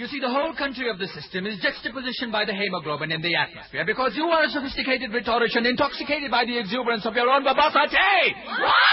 You see, the whole country of the system is juxtapositioned by the hemoglobin in the atmosphere because you are a sophisticated rhetorician intoxicated by the exuberance of your own verbosity.